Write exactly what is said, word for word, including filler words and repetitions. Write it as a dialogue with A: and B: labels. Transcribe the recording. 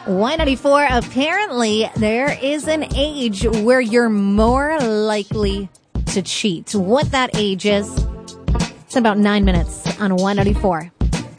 A: Y ninety-four, apparently there is an age where you're more likely to cheat. What that age is, it's in about nine minutes on Y ninety-four.